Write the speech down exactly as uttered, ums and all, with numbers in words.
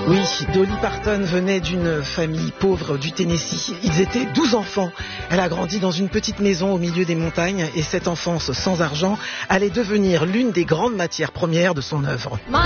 Oui, Dolly Parton venait d'une famille pauvre du Tennessee. Ils étaient douze enfants. Elle a grandi dans une petite maison au milieu des montagnes et cette enfance sans argent allait devenir l'une des grandes matières premières de son œuvre.